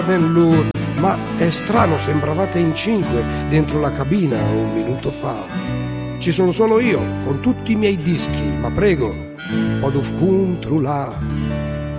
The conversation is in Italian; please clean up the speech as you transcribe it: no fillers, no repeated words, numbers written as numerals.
nell'ur. Ma è strano, sembravate in 5 dentro la cabina un minuto fa. Ci sono solo io, con tutti i miei dischi, ma prego, od ufcun trulà.